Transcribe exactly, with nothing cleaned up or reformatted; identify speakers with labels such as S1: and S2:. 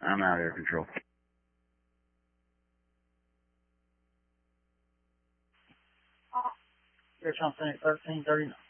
S1: I'm out air control.
S2: Air Channel thirteen thirty-nine.